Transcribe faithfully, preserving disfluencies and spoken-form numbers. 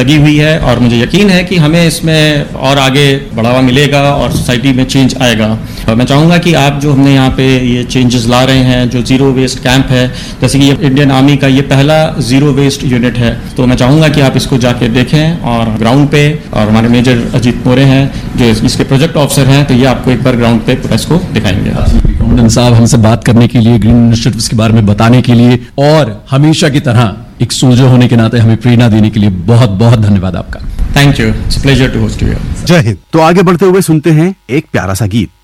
लगी हुई है और मुझे यकीन है कि हमें इसमें और आगे बढ़ावा मिलेगा और सोसाइटी में चेंज आएगा। और मैं चाहूँगा कि आप जो हमने यहाँ पे ये चेंजेस ला रहे हैं, जो जीरो वेस्ट कैंप है, जैसे कि ये इंडियन आर्मी का ये पहला जीरो वेस्ट यूनिट है, तो मैं चाहूँगा कि आप इसको जाके देखें और ग्राउंड पे, और हमारे मेजर अजीत मोरे हैं जो इसके प्रोजेक्ट ऑफिसर हैं, तो ये आपको एक बार ग्राउंड पे पूरा इसको दिखाएंगे। कमांडेंट साहब, हमसे बात करने के लिए, ग्रीन इनिशिएटिव्स के बारे में बताने के लिए और हमेशा की तरह एक सोल्जर होने के नाते हमें प्रेरणा देने के लिए बहुत बहुत धन्यवाद आपका। Thank you, it's a pleasure to host you. जय हिंद। तो आगे बढ़ते हुए सुनते हैं एक प्यारा सा गीत।